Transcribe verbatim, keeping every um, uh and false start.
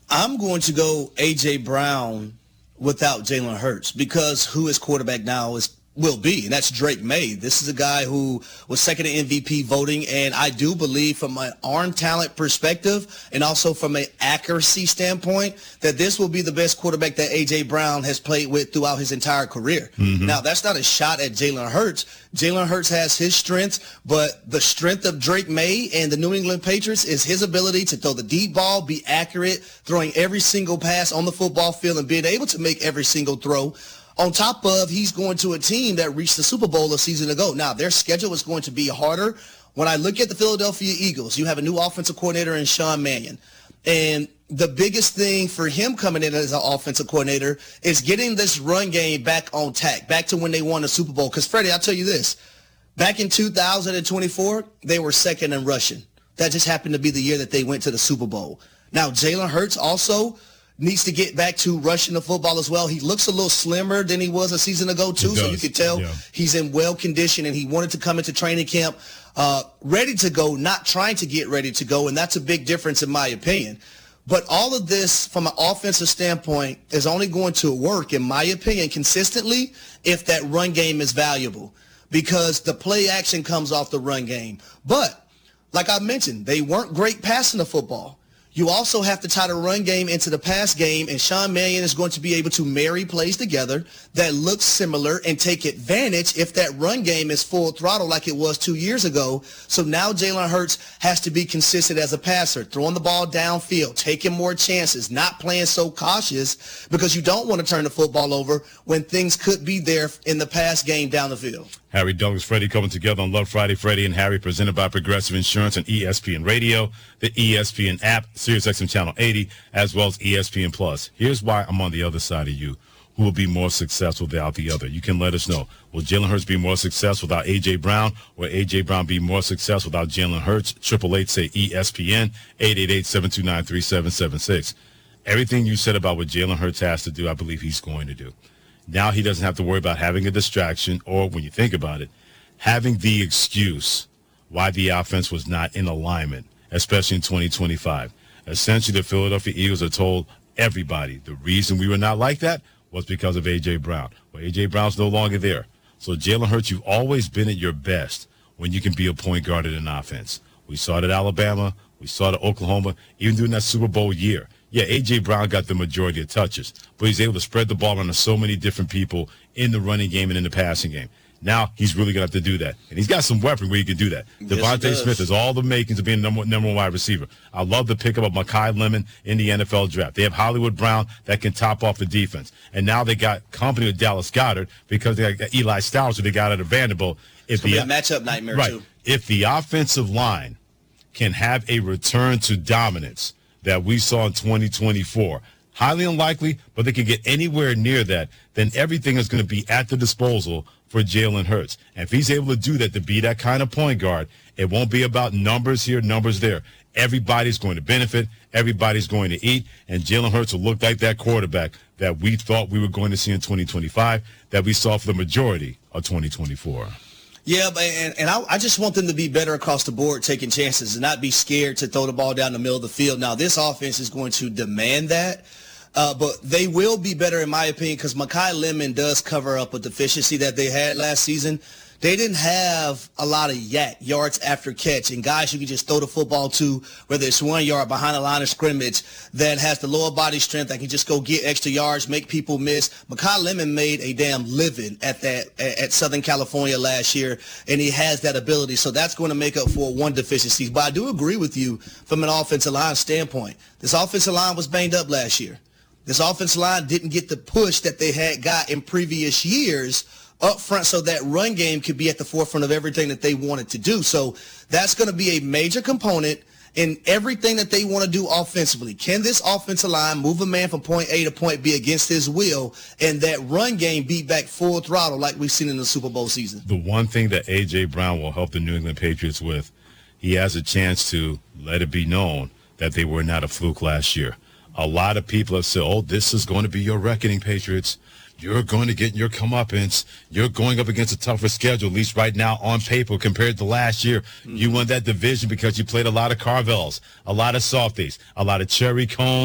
I'm going to go A J. Brown without Jalen Hurts because who his quarterback now is will be, and that's Drake May. This is a guy who was second in M V P voting, and I do believe from an arm talent perspective and also from an accuracy standpoint that this will be the best quarterback that A J. Brown has played with throughout his entire career. Mm-hmm. Now, that's not a shot at Jalen Hurts. Jalen Hurts has his strengths, but the strength of Drake May and the New England Patriots is his ability to throw the deep ball, be accurate, throwing every single pass on the football field, and being able to make every single throw. On top of he's going to a team that reached the Super Bowl a season ago. Now, their schedule is going to be harder. When I look at the Philadelphia Eagles, you have a new offensive coordinator in Sean Mannion. And the biggest thing for him coming in as an offensive coordinator is getting this run game back on tack, back to when they won the Super Bowl. Because, Freddie, I'll tell you this. Back in two thousand twenty-four, they were second in rushing. That just happened to be the year that they went to the Super Bowl. Now, Jalen Hurts also needs to get back to rushing the football as well. He looks a little slimmer than he was a season ago, too, so you can tell yeah. he's in well condition, and he wanted to come into training camp uh, ready to go, not trying to get ready to go, and that's a big difference in my opinion. But all of this, from an offensive standpoint, is only going to work, in my opinion, consistently if that run game is valuable because the play action comes off the run game. But, like I mentioned, they weren't great passing the football. You also have to tie the run game into the pass game, and Sean Mannion is going to be able to marry plays together that look similar and take advantage if that run game is full throttle like it was two years ago. So now Jalen Hurts has to be consistent as a passer, throwing the ball downfield, taking more chances, not playing so cautious because you don't want to turn the football over when things could be there in the pass game down the field. Harry Douglas, Freddie coming together on Love Friday. Freddie and Harry presented by Progressive Insurance and E S P N Radio, the E S P N app, SiriusXM Channel eighty, as well as E S P N Plus. Here's why I'm on the other side of you. Who will be more successful without the other? You can let us know. Will Jalen Hurts be more successful without A J. Brown, or A J. Brown be more successful without Jalen Hurts? Triple eight say E S P N, eight eight eight, seven two nine, three seven seven six. Everything you said about what Jalen Hurts has to do, I believe he's going to do. Now he doesn't have to worry about having a distraction or, when you think about it, having the excuse why the offense was not in alignment, especially in twenty twenty-five. Essentially, the Philadelphia Eagles are told everybody the reason we were not like that was because of A J. Brown. Well, A J. Brown's no longer there. So, Jalen Hurts, you've always been at your best when you can be a point guard in an offense. We saw it at Alabama. We saw it at Oklahoma, even during that Super Bowl year. Yeah, A J. Brown got the majority of touches, but he's able to spread the ball around to so many different people in the running game and in the passing game. Now he's really going to have to do that. And he's got some weapons where he can do that. Yes, Devontae Smith has all the makings of being number, number one wide receiver. I love the pickup of Mekhi Lemon in the N F L draft. They have Hollywood Brown that can top off the defense. And now they got company with Dallas Goedert because they got Eli Stowers who they got out of Vanderbilt. If it's the, a matchup nightmare, right, too. If the offensive line can have a return to dominance that we saw in twenty twenty-four, highly unlikely, but they can get anywhere near that, then everything is going to be at the disposal for Jalen Hurts. And if he's able to do that, to be that kind of point guard, it won't be about numbers here, numbers there. Everybody's going to benefit. Everybody's going to eat. And Jalen Hurts will look like that quarterback that we thought we were going to see in twenty twenty-five, that we saw for the majority of twenty twenty-four. Yeah, and, and I, I just want them to be better across the board, taking chances and not be scared to throw the ball down the middle of the field. Now, this offense is going to demand that. Uh, but they will be better, in my opinion, because Mekhi Lemon does cover up a deficiency that they had last season. They didn't have a lot of yak, yards after catch, and guys you can just throw the football to, whether it's one yard behind the line of scrimmage, that has the lower body strength that can just go get extra yards, make people miss. Mekhi Lemon made a damn living at that at Southern California last year, and he has that ability. So that's going to make up for one deficiency. But I do agree with you from an offensive line standpoint. This offensive line was banged up last year. This offensive line didn't get the push that they had got in previous years up front so that run game could be at the forefront of everything that they wanted to do. So that's going to be a major component in everything that they want to do offensively. Can this offensive line move a man from point A to point B against his will, and that run game be back full throttle like we've seen in the Super Bowl season? The one thing that A J. Brown will help the New England Patriots with, he has a chance to let it be known that they were not a fluke last year. A lot of people have said, oh, this is going to be your reckoning, Patriots. You're going to get your comeuppance. You're going up against a tougher schedule, at least right now on paper, compared to last year. Mm-hmm. You won that division because you played a lot of Carvels, a lot of softies, a lot of cherry cones.